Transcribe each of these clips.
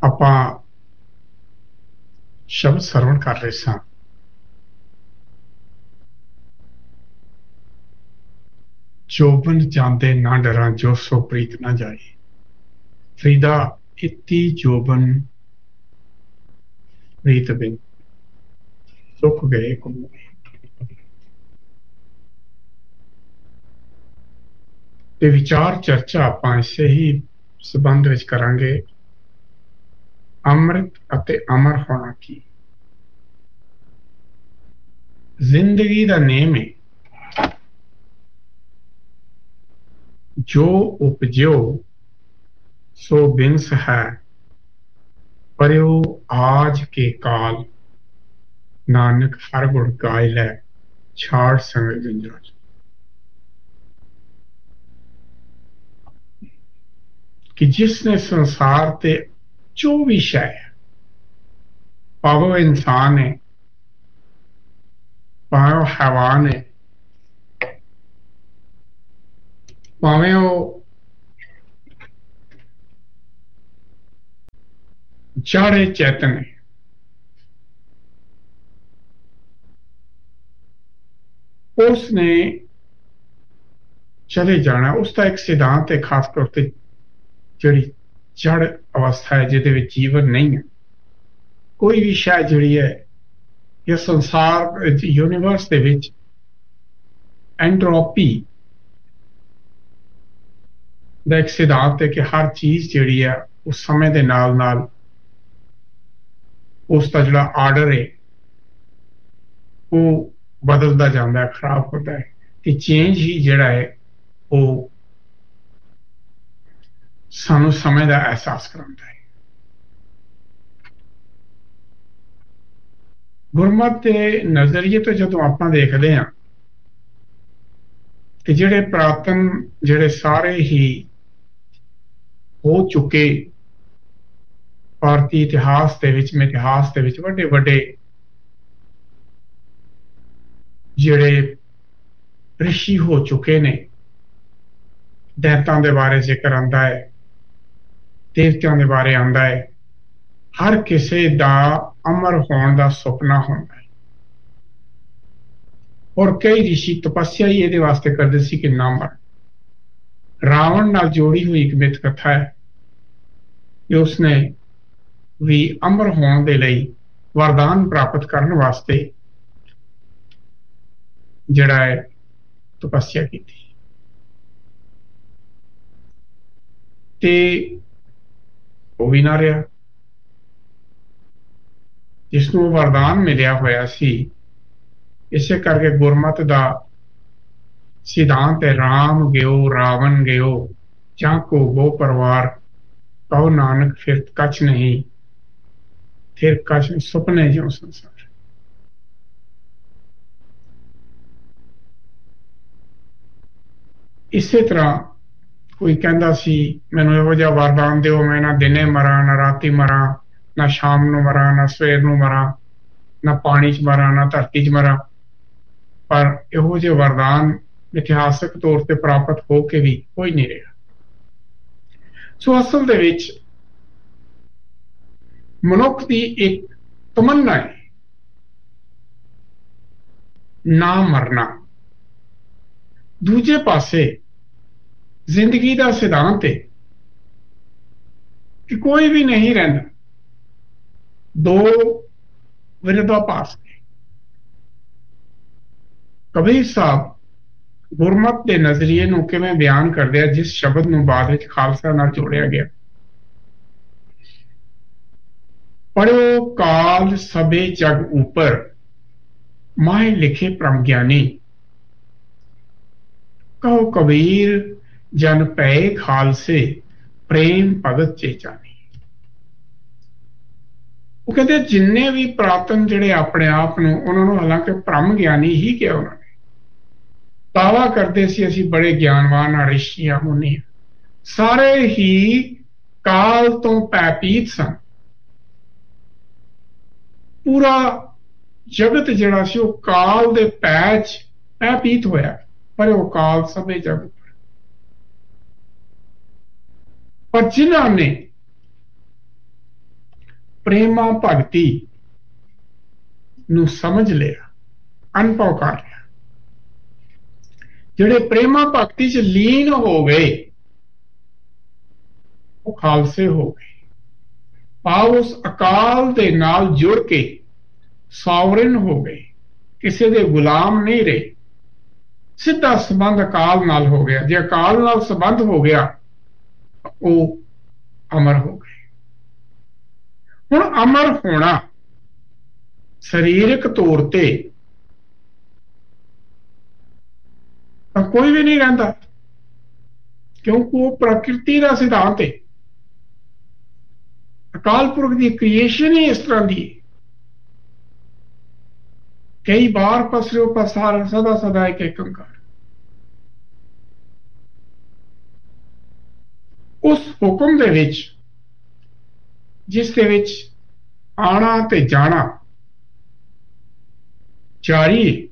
ਆਪਾਂ ਸ਼ਬਦ ਸਰਵਣ ਕਰ ਰਹੇ ਸਾਂ। ਜੋਬਨ ਜਾਂਦੇ ਨਾ ਡਰਾਂ ਜੋ ਸੋ ਪ੍ਰੀਤ ਨਾ ਜਾਏ। ਫਰੀਦਾ ਇਤੀ ਜੋਬਨ ਪ੍ਰੀਤ ਬਿਨ ਸੁੱਖ ਗਏ ਘੁੰਮ। ਤੇ ਵਿਚਾਰ ਚਰਚਾ ਆਪਾਂ ਇਸੇ ਹੀ ਸੰਬੰਧ ਵਿੱਚ ਕਰਾਂਗੇ। ਅੰਮ੍ਰਿਤ ਅਤੇ ਅਮਰ ਹੋਣਾ ਕੀ। ਜ਼ਿੰਦਗੀ ਦਾ ਨੇਮ ਹੈ, ਜੋ ਉਪਜਿਓ ਸੋ ਬਿਨਸ ਹੈ, ਪਰਿਓ ਆਜ ਕੇ ਕਾਲ। ਨਾਨਕ ਹਰ ਗੁਣ ਗਾਇ ਲੈ ਛਾੜ ਸੰਗ ਜੰਜਾਲ। कि जिसने संसार ते जो भी शय है, भावें वो इंसान है, भावें वो हैवान है, भावें वो जड़ चेतन है, उसने चले जाना। उसका एक सिद्धांत है, खास तौर पर जिहड़ी जड़ अवस्था है जिहदे विच जीवन नहीं है। कोई भी शय जिहड़ी है या संसार यूनीवर्स दे विच एंट्रोपी दा एक सिद्धांत है कि हर चीज जिहड़ी है उस समय दे नाल नाल उसका जिहड़ा आर्डर है वो बदलता जाता है, खराब होता है। कि चेंज ही जिहड़ा है वो सानू समय का एहसास कराता है। गुरमत के नजरिए तो जो आप देखते हैं कि जिहड़े पुरातन जिहड़े सारे ही हो चुके भारतीय इतिहास के विच इतिहास के विच वड्डे वड्डे जिहड़े ऋषि हो चुके ने, दैतां दे बारे जिक्र आंदा है, देवतियों के बारे आंदा है। हर किसी का अमर होने का सुपना होता है। और कई ऋषि तपस्या ही ये वास्ते करते सी कि ना मर। रावण नाल जोड़ी हुई एक मिथ कथा है कि उसने भी अमर होने के लिए वरदान प्राप्त करने वास्ते जिहड़ा है तपस्या की ते वो भी ना रहा। जिसनों वरदान मिलिया होया सी, इसे करके गुरमत का सिद्धांत है राम गयो रावण गयो जा को वो परिवार कहो नानक फिर कछ नहीं, फिर कछ सुपने ज्यों संसार। इसे तरह कोई कहता सी मैनू इहो जिहा वरदान दिओ, मैं ना दिने मरा ना राती मरा, ना शाम नूं मरा ना सवेर नूं मरा, ना पानी च मरा ना धरती च मरा। पर इहो जिहे वरदान इतिहासक तौर पर प्राप्त हो के भी कोई नहीं रहा। सो असल दे विच मनुख की एक तमन्ना है ना मरना। दूजे पासे जिंदगी का सिद्धांत है कि कोई भी नहीं रहना। दो विरोधाभास ने। कबीर साहब गुरमत के नजरिए नूं किवें बयान करदे आ, जिस शब्द नूं बाद विच खालसा नाल जोड़िया गया। पढ़ो काल सबे जग ऊपर, माहे लिखे परम ज्ञानी। कहो कबीर जन पै खालसे, प्रेम भगत चे जानी। वो कहते जिन्ने भी पुरातन जिहड़े अपने आप नूं उन्होंने हालांकि परम ज्ञानी ही किया, उन्होंने दावा करते सी असीं बड़े ज्ञानवान हाँ, ऋषि हाँ, मुनि हाँ। सारे ही काल तो भयभीत सन। पूरा जगत जिहड़ा सी वो काल दे पैच भयभीत होया। पर वो काल सबे जग पर जिन्होंने ਪ੍ਰੇਮਾ ਭਗਤੀ ਨੂੰ ਸਮਝ ਲਿਆ, ਅਨਭਵ ਕਰ ਲਿਆ। ਜਿਹੜੇ ਪ੍ਰੇਮਾ ਭਗਤੀ 'ਚ ਲੀਨ ਹੋ ਗਏ ਉਹ ਖਾਲਸੇ ਹੋ ਗਏ। ਭਾਵ ਉਸ ਅਕਾਲ ਦੇ ਨਾਲ ਜੁੜ ਕੇ ਸੋਵਰਨ ਹੋ ਗਏ, ਕਿਸੇ ਦੇ ਗੁਲਾਮ ਨਹੀਂ ਰਹੇ। ਸਿੱਧਾ ਸੰਬੰਧ ਅਕਾਲ ਨਾਲ ਹੋ ਗਿਆ। ਜੇ ਅਕਾਲ ਨਾਲ ਸੰਬੰਧ ਹੋ ਗਿਆ ਉਹ ਅਮਰ ਹੋ ਗਏ। ਹੁਣ ਅਮਰ ਹੋਣਾ ਸਰੀਰਕ ਤੌਰ ਤੇ ਤਾਂ ਕੋਈ ਵੀ ਨਹੀਂ ਰਹਿੰਦਾ, ਕਿਉਂਕਿ ਉਹ ਪ੍ਰਕਿਰਤੀ ਦਾ ਸਿਧਾਂਤ ਹੈ। ਅਕਾਲ ਪੁਰਖ ਦੀ ਕ੍ਰੀਏਸ਼ਨ ਹੀ ਇਸ ਤਰ੍ਹਾਂ ਦੀ ਹੈ। ਕਈ ਬਾਰ ਪਸਰਿਓ ਪਸਾਰ ਸਦਾ ਸਦਾ ਇੱਕ ਏਕੰਕਾਰ। ਉਸ ਹੁਕਮ ਦੇ ਵਿੱਚ ਜਿਸ ਦੇ ਵਿੱਚ ਆਣਾ ਤੇ ਜਾਣਾ ਜਾਰੀ ਹੈ,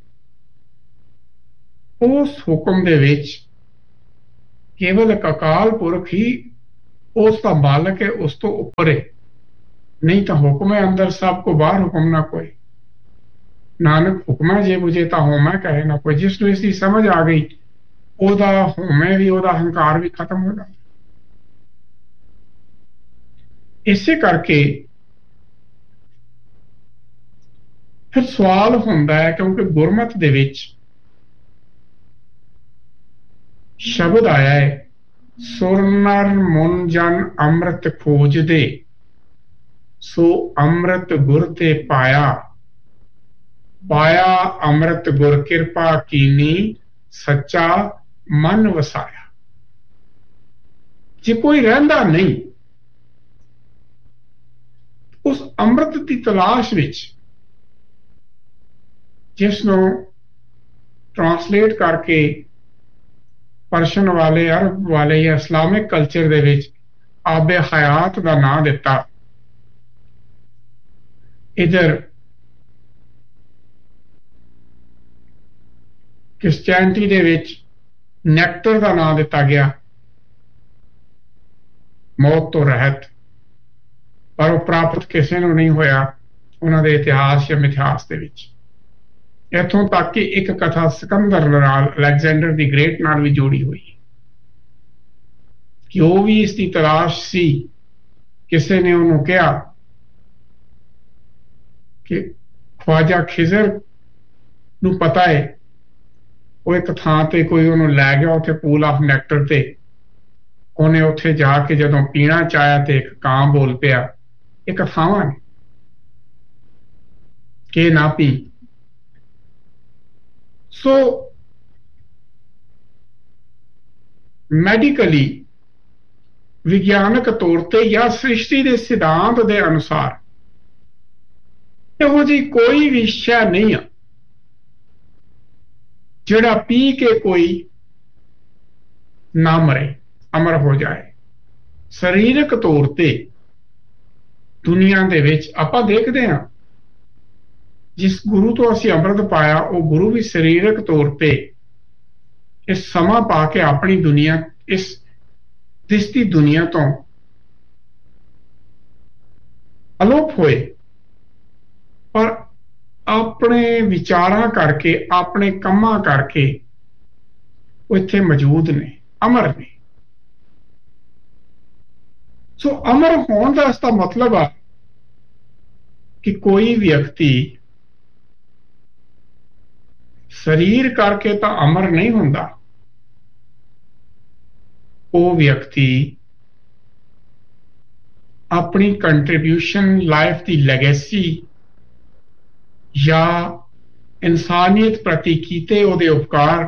ਉਸ ਹੁਕਮ ਦੇ ਵਿੱਚ ਕੇਵਲ ਇੱਕ ਅਕਾਲ ਪੁਰਖ ਹੀ ਉਸ ਦਾ ਮਾਲਕ ਹੈ, ਉਸ ਤੋਂ ਉੱਪਰ ਹੈ। ਨਹੀਂ ਤਾਂ ਹੁਕਮ ਹੈ ਅੰਦਰ ਸਭ ਕੋ, ਬਾਹਰ ਹੁਕਮ ਨਾ ਕੋਈ। ਨਾਨਕ ਹੁਕਮੈ ਜੇ ਬੁਝੇ ਤਾਂ ਹੋਮੈ ਕਹੇ ਨਾ ਕੋਈ। ਜਿਸ ਨੂੰ ਇਸ ਦੀ ਸਮਝ ਆ ਗਈ ਉਹਦਾ ਹੋਮੈ ਵੀ, ਉਹਦਾ ਹੰਕਾਰ ਵੀ ਖਤਮ ਹੋ ਜਾਂਦਾ। ਇਸੇ ਕਰਕੇ ਫਿਰ ਸਵਾਲ ਹੁੰਦਾ ਹੈ, ਕਿਉਂਕਿ ਗੁਰਮਤਿ ਦੇ ਵਿੱਚ ਸ਼ਬਦ ਆਇਆ ਹੈ, ਸੁਰ ਨਰ ਮੁਨ ਜਨ ਅੰਮ੍ਰਿਤ ਖੋਜਦੇ, ਸੋ ਅੰਮ੍ਰਿਤ ਗੁਰ ਤੇ ਪਾਇਆ। ਪਾਇਆ ਅੰਮ੍ਰਿਤ ਗੁਰ ਕਿਰਪਾ ਕੀਨੀ, ਸੱਚਾ ਮਨ ਵਸਾਇਆ। ਜੇ ਕੋਈ ਰਹਿੰਦਾ ਨਹੀਂ ਉਸ ਅੰਮ੍ਰਿਤ ਦੀ ਤਲਾਸ਼ ਵਿੱਚ, ਜਿਸ ਨੂੰ ਟ੍ਰਾਂਸਲੇਟ ਕਰਕੇ ਪਰਸ਼ੀਅਨ ਵਾਲੇ, ਅਰਬ ਵਾਲੇ ਜਾਂ ਇਸਲਾਮਿਕ ਕਲਚਰ ਦੇ ਵਿੱਚ ਆਬੇ ਹਯਾਤ ਦਾ ਨਾਂ ਦਿੱਤਾ। ਇਧਰ ਕ੍ਰਿਸਚੈਨਿਟੀ ਦੇ ਵਿੱਚ ਨੈਕਟਰ ਦਾ ਨਾਂ ਦਿੱਤਾ ਗਿਆ, ਮੌਤ ਤੋਂ ਰਹਿਤ। ਪਰ ਉਹ ਪ੍ਰਾਪਤ ਕਿਸੇ ਨੂੰ ਨਹੀਂ ਹੋਇਆ ਉਹਨਾਂ ਦੇ ਇਤਿਹਾਸ ਜਾਂ ਮਿਥਿਹਾਸ ਦੇ ਵਿੱਚ। ਇੱਥੋਂ ਤੱਕ ਕਿ ਇੱਕ ਕਥਾ ਸਿਕੰਦਰ ਨਾਲ, ਅਲੈਗਜ਼ੈਂਡਰ ਦੀ ਗ੍ਰੇਟ ਨਾਲ ਵੀ ਜੋੜੀ ਹੋਈ ਕਿ ਉਹ ਵੀ ਇਸ ਦੀ ਤਲਾਸ਼ ਸੀ। ਕਿਸੇ ਨੇ ਉਹਨੂੰ ਕਿਹਾ ਕਿ ਖਵਾਜਾ ਖਿਜ਼ਰ ਨੂੰ ਪਤਾ ਹੈ, ਉਹ ਇੱਕ ਥਾਂ ਤੇ ਕੋਈ ਉਹਨੂੰ ਲੈ ਗਿਆ, ਉੱਥੇ ਪੂਲ ਆਫ ਨੈਕਟਰ ਤੇ। ਉਹਨੇ ਉੱਥੇ ਜਾ ਕੇ ਜਦੋਂ ਪੀਣਾ ਚਾਹਿਆ ਤੇ ਇੱਕ ਕਾਂ ਬੋਲ ਪਿਆ, ਇਹ ਕਥਾਵਾਂ ਨੇ ਕਿ ਨਾ ਪੀ। ਸੋ ਮੈਡੀਕਲੀ, ਵਿਗਿਆਨਕ ਤੌਰ ਤੇ ਜਾਂ ਸ੍ਰਿਸ਼ਟੀ ਦੇ ਸਿਧਾਂਤ ਦੇ ਅਨੁਸਾਰ ਇਹੋ ਜਿਹੀ ਕੋਈ ਵੀ ਸ਼ੈ ਨਹੀਂ ਆ ਜਿਹੜਾ ਪੀ ਕੇ ਕੋਈ ਨਾ ਮਰੇ, ਅਮਰ ਹੋ ਜਾਏ। ਸਰੀਰਕ ਤੌਰ ਤੇ ਦੁਨੀਆ ਦੇ ਵਿੱਚ ਆਪਾਂ ਦੇਖਦੇ ਹਾਂ, ਜਿਸ ਗੁਰੂ ਤੋਂ ਅਸੀਂ ਅੰਮ੍ਰਿਤ ਪਾਇਆ ਉਹ ਗੁਰੂ ਵੀ ਸਰੀਰਕ ਤੌਰ ਤੇ ਇਸ ਸਮਾਂ ਪਾ ਕੇ ਆਪਣੀ ਦੁਨੀਆ, ਇਸ ਦਿਸਦੀ ਦੁਨੀਆ ਤੋਂ ਅਲੋਪ ਹੋਏ, ਪਰ ਆਪਣੇ ਵਿਚਾਰਾਂ ਕਰਕੇ, ਆਪਣੇ ਕੰਮਾਂ ਕਰਕੇ ਉਹ ਇੱਥੇ ਮੌਜੂਦ ਨੇ, ਅਮਰ ਨੇ। ਸੋ ਅਮਰ ਹੋਣ ਦਾ ਇਸ ਦਾ ਮਤਲਬ ਆ ਕਿ ਕੋਈ ਵਿਅਕਤੀ ਸਰੀਰ ਕਰਕੇ ਤਾਂ ਅਮਰ ਨਹੀਂ ਹੁੰਦਾ, ਉਹ ਵਿਅਕਤੀ ਆਪਣੀ ਕੰਟਰੀਬਿਊਸ਼ਨ, ਲਾਈਫ ਦੀ ਲੈਗੇਸੀ ਜਾਂ ਇਨਸਾਨੀਅਤ ਪ੍ਰਤੀ ਕੀਤੇ ਉਹਦੇ ਉਪਕਾਰ,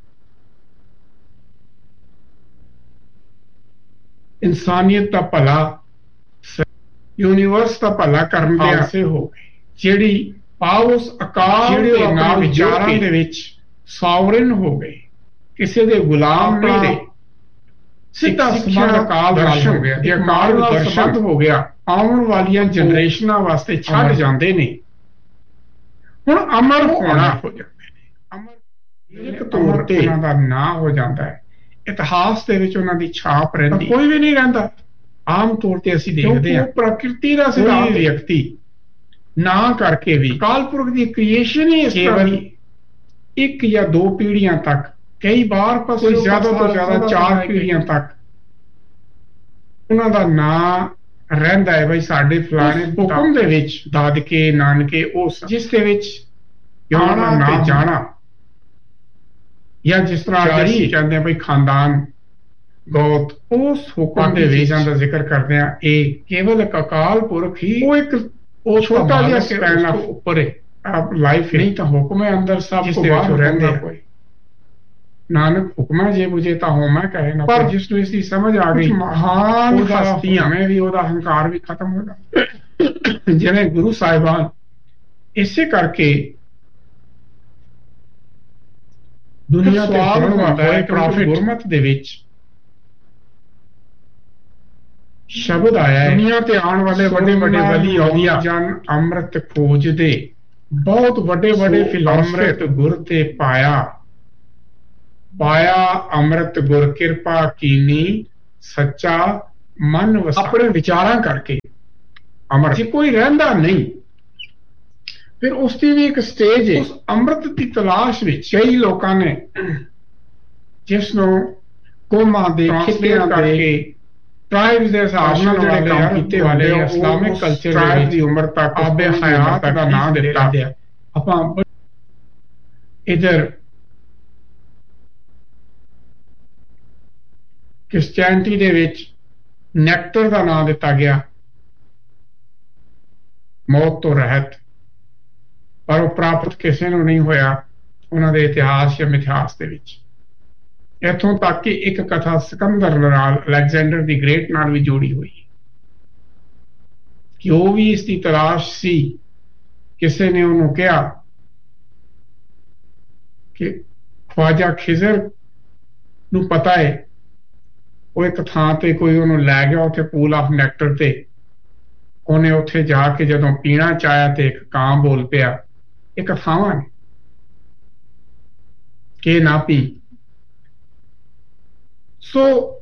ਇਨਸਾਨੀਅਤ ਦਾ ਭਲਾ, ਯੂਨੀਵਰਸ ਦਾ ਭਲਾ ਕਰਨ ਦੇ ਆਸੇ ਹੋ ਗਏ। ਜਿਹੜੀ ਭਾਵ ਉਸ ਅਕਾਲ ਦੇ ਨਾਲ ਵਿਚਾਰਾਂ ਦੇ ਵਿੱਚ ਸੋਵਰਨ ਹੋ ਗਏ, ਕਿਸੇ ਦੇ ਗੁਲਾਮ ਨਹੀਂ ਰਹੇ। ਸਿੱਧਾ ਸੰਬੰਧ ਅਕਾਲ ਨਾਲ ਹੋ ਗਿਆ। ਜੇ ਅਕਾਲ ਨਾਲ ਸੰਬੰਧ ਹੋ ਗਿਆ, ਆਉਣ ਵਾਲੀਆਂ ਜਨਰੇਸ਼ਨਾਂ ਵਾਸਤੇ ਛੱਡ ਜਾਂਦੇ ਨੇ। ਹੁਣ ਅਮਰ ਹੋਣਾ ਹੋ ਜਾਂਦੇ ਨੇ। ਅਮਰ ਇੱਕ ਤੌਰ ਤੇ ਉਹਨਾਂ ਦਾ ਨਾਂ ਹੋ ਜਾਂਦਾ ਹੈ, ਇਤਿਹਾਸ ਦੇ ਵਿੱਚ ਉਹਨਾਂ ਦੀ ਛਾਪ ਰਹਿੰਦੀ। ਕੋਈ ਵੀ ਨਹੀਂ ਰਹਿੰਦਾ ਆਮ ਤੌਰ ਤੇ ਅਸੀਂ ਦੇਖਦੇ ਕਿਉਂਕਿ ਹਾਂ ਉਹ ਪ੍ਰਕਿਰਤੀ ਦਾ ਕੋਈ ਸਿਧਾਂਤ ਵੀ ਵਿਅਕਤੀ ਨਾ ਕਰਕੇ ਵੀ ਅਕਾਲ ਪੁਰਖ ਦੀ ਕ੍ਰੀਏਸ਼ਨ ਹੀ ਇਸ ਤਰ੍ਹਾਂ ਕੇਵਲ ਦੀ ਇੱਕ ਜਾਂ ਦੋ ਪੀੜ੍ਹੀਆਂ ਤੱਕ, ਕਈ ਵਾਰ ਕੋਈ ਜ਼ਿਆਦਾ ਤੋਂ ਜ਼ਿਆਦਾ 4 ਪੀੜ੍ਹੀਆਂ ਤੱਕ ਉਹਨਾਂ ਦਾ ਨਾਂ ਰਹਿੰਦਾ ਹੈ ਬਈ ਸਾਡੇ ਫਲਾਣੇ ਹੁਕਮ ਦੇ ਵਿੱਚ ਦਾਦਕੇ ਨਾਨਕੇ ਉਸ ਜਿਸ ਦੇ ਵਿੱਚ ਆਉਣਾ ਤੇ ਜਾਣਾ, ਜਾਂ ਜਿਸ ਤਰ੍ਹਾਂ ਅੱਜ ਅਸੀਂ ਕਹਿੰਦੇ ਹਾਂ ਬਈ ਖਾਨਦਾਨ ਗੋਤ, ਉਸ ਹੁਕਮ ਦੇ ਵਿੱਚ ਦਾ ਜ਼ਿਕਰ ਕਰਦੇ ਹਾਂ। ਇਹ ਕੇਵਲ ਇੱਕ ਅਕਾਲ ਪੁਰਖ ਹੀ ਉਹ ਇੱਕ ਉਹ ਛੋਟਾ ਜਿਹਾ ਸਪੈਨ ਆਫ ਉੱਪਰ ਹੈ ਲਾਈਫ, ਨਹੀਂ ਤਾਂ ਹੁਕਮ ਹੈ ਅੰਦਰ ਸਭ ਤੋਂ ਬਾਹਰ ਰਹਿੰਦਾ ਕੋਈ। ਨਾਨਕ ਹੁਕਮਾ ਜੇ ਮੁਝੇ ਤਾਂ ਹੋਮਾ ਕਹੇ ਨਾ, ਪਰ ਜਿਸ ਨੂੰ ਇਸ ਦੀ ਸਮਝ ਆ ਗਈ ਮਹਾਨ ਹਸਤੀਆਂ ਮੈਂ ਵੀ ਉਹਦਾ ਹੰਕਾਰ ਵੀ ਖਤਮ ਹੋ ਜਾਂਦਾ ਜਿਵੇਂ ਗੁਰੂ ਸਾਹਿਬਾਨ। ਇਸੇ ਕਰਕੇ ਦੁਨੀਆ ਤੇ ਹੋਏ ਪ੍ਰੋਫਿਟ ਗੁਰਮਤ ਦੇ ਵਿੱਚ ਸ਼ਬਦ ਆਇਆ ਹੈ, ਦੁਨੀਆ ਤੇ ਆਉਣ ਵਾਲੇ ਵੱਡੇ ਵੱਡੇ ਵਲੀ ਔਲੀਆ ਜਨ ਅੰਮ੍ਰਿਤ ਖੋਜਦੇ, ਬਹੁਤ ਵੱਡੇ ਵੱਡੇ ਫਿਲਾਸਫਰ ਗੁਰ ਤੇ ਪਾਇਆ ਅੰਮ੍ਰਿਤ ਗੁਰ ਕਿਰਪਾ ਕੀਨੀ ਸੱਚਾ ਮਨ ਵਸਾ। ਆਪਣੇ ਵਿਚਾਰਾਂ ਕਰਕੇ ਅਮਰ ਜੇ ਕੋਈ ਰਹਿੰਦਾ ਨਹੀਂ, ਫਿਰ ਉਸ ਦੀ ਵੀ ਇੱਕ ਸਟੇਜ ਹੈ। ਉਸ ਅੰਮ੍ਰਿਤ ਦੀ ਤਲਾਸ਼ ਵਿੱਚ ਕਈ ਲੋਕਾਂ ਨੇ ਜਿਸ ਨੂੰ ਕੌਮਾਂ ਦੇ ਖਿੱਤਿਆਂ ਕਰਕੇ ਟ੍ਰਾਈਬਸ ਦੇ ਹਿਸਾਬ ਨਾਲ ਜਿਹੜੇ ਕੰਮ ਕੀਤੇ ਵਾਲੇ ਇਸਲਾਮਿਕ ਕਲਚਰ ਦੇ ਵਿੱਚ ਦੀ ਉਮਰ ਤੱਕ ਆਬੇ ਹਯਾਤ ਦਾ ਨਾਮ ਦਿੱਤਾ। ਆਪਾਂ ਇਧਰ ਕ੍ਰਿਸਚੈਨਿਟੀ ਦੇ ਵਿੱਚ ਨੈਕਟਰ ਦਾ ਨਾਮ ਦਿੱਤਾ ਗਿਆ, ਮੌਤ ਤੋਂ ਰਹਿਤ, ਪਰ ਉਹ ਪ੍ਰਾਪਤ ਕਿਸੇ ਨੂੰ ਨਹੀਂ ਹੋਇਆ ਉਹਨਾਂ ਦੇ ਇਤਿਹਾਸ ਜਾਂ ਮਿਥਿਹਾਸ ਦੇ ਵਿੱਚ। ਇੱਥੋਂ ਤੱਕ ਕਿ ਇੱਕ ਕਥਾ ਸਿਕੰਦਰ ਨਾਲ, ਅਲੈਗਜ਼ੈਂਡਰ ਦੀ ਗ੍ਰੇਟ ਨਾਲ ਵੀ ਜੋੜੀ ਹੋਈ ਕਿ ਉਹ ਵੀ ਇਸ ਦੀ ਤਲਾਸ਼ ਸੀ। ਕਿਸੇ ਨੇ ਉਹਨੂੰ ਕਿਹਾ ਕਿ ਖਵਾਜਾ ਖਿਜ਼ਰ ਨੂੰ ਪਤਾ ਹੈ, ਉਹ ਇੱਕ ਥਾਂ ਤੇ ਕੋਈ ਉਹਨੂੰ ਲੈ ਗਿਆ ਉੱਥੇ ਪੂਲ ਆਫ ਨੈਕਟਰ ਤੇ। ਉਹਨੇ ਉੱਥੇ ਜਾ ਕੇ ਜਦੋਂ ਪੀਣਾ ਚਾਹਿਆ ਤੇ ਇੱਕ ਕਾਂ ਬੋਲ ਪਿਆ, ਇੱਕ ਥਾਵਾਂ ਨੇ ਕਿ ਨਾ ਪੀ। ਸੋ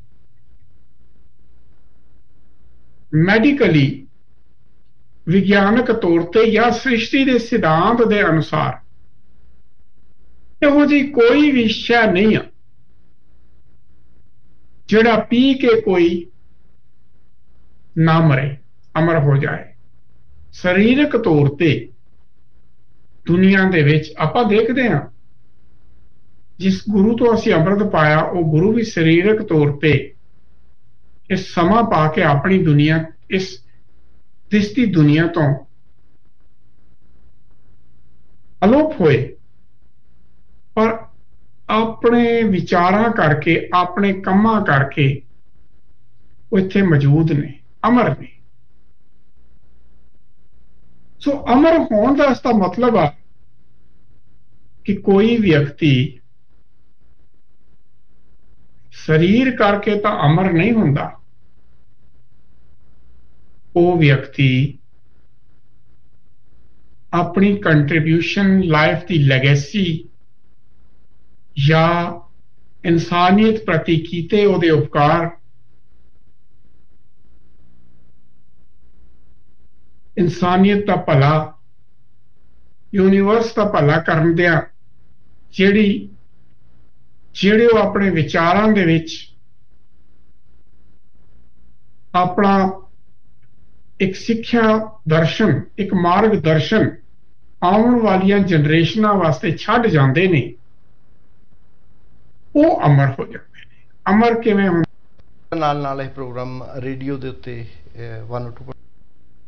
ਮੈਡੀਕਲੀ ਵਿਗਿਆਨਕ ਤੌਰ ਤੇ ਜਾਂ ਸ੍ਰਿਸ਼ਟੀ ਦੇ ਸਿਧਾਂਤ ਦੇ ਅਨੁਸਾਰ ਇਹੋ ਜਿਹੀ ਕੋਈ ਵੀ ਸ਼ੈ ਨਹੀਂ ਆ ਜਿਹੜਾ ਪੀ ਕੇ ਕੋਈ ਨਾ ਮਰੇ, ਅਮਰ ਹੋ ਜਾਏ। ਸਰੀਰਕ ਤੌਰ ਤੇ ਦੁਨੀਆ ਦੇ ਵਿੱਚ ਆਪਾਂ ਦੇਖਦੇ ਹਾਂ ਜਿਸ ਗੁਰੂ ਤੋਂ ਅਸੀਂ ਅੰਮ੍ਰਿਤ ਪਾਇਆ, ਉਹ ਗੁਰੂ ਵੀ ਸਰੀਰਕ ਤੌਰ ਤੇ ਇਸ ਸਮਾਂ ਪਾ ਕੇ ਆਪਣੀ ਦੁਨੀਆ, ਇਸ ਦਿਸਦੀ ਦੁਨੀਆ ਤੋਂ ਅਲੋਪ ਹੋਏ, ਪਰ ਆਪਣੇ ਵਿਚਾਰਾਂ ਕਰਕੇ, ਆਪਣੇ ਕੰਮਾਂ ਕਰਕੇ ਉਹ ਇੱਥੇ ਮੌਜੂਦ ਨੇ, ਅਮਰ ਨੇ। ਸੋ ਅਮਰ ਹੋਣ ਦਾ ਇਸ ਦਾ ਮਤਲਬ ਆ ਕਿ ਕੋਈ ਵਿਅਕਤੀ ਸਰੀਰ ਕਰਕੇ ਤਾਂ ਅਮਰ ਨਹੀਂ ਹੁੰਦਾ, ਉਹ ਵਿਅਕਤੀ ਆਪਣੀ ਕੰਟਰੀਬਿਊਸ਼ਨ, ਲਾਈਫ ਦੀ ਲੈਗੇਸੀ ਜਾਂ ਇਨਸਾਨੀਅਤ ਪ੍ਰਤੀ ਕੀਤੇ ਉਹਦੇ ਉਪਕਾਰ, ਇਨਸਾਨੀਅਤ ਦਾ ਭਲਾ, ਯੂਨੀਵਰਸ ਦਾ ਭਲਾ ਕਰਨ ਦਿਆਂ ਜਿਹੜੇ ਉਹ ਆਪਣੇ ਵਿਚਾਰਾਂ ਦੇ ਵਿੱਚ ਆਪਣਾ ਇੱਕ ਸਿੱਖਿਆ ਦਰਸ਼ਨ, ਇੱਕ ਮਾਰਗ ਦਰਸ਼ਨ ਆਉਣ ਵਾਲੀਆਂ ਜਨਰੇਸ਼ਨਾਂ ਵਾਸਤੇ ਛੱਡ ਜਾਂਦੇ ਨੇ, ਉਹ ਅਮਰ ਹੋ ਜਾਂਦੇ ਨੇ। ਅਮਰ ਕਿਵੇਂ ਹੁੰਦਾ? ਨਾਲ ਇਹ ਪ੍ਰੋਗਰਾਮ ਰੇਡੀਓ ਦੇ ਉੱਤੇ 102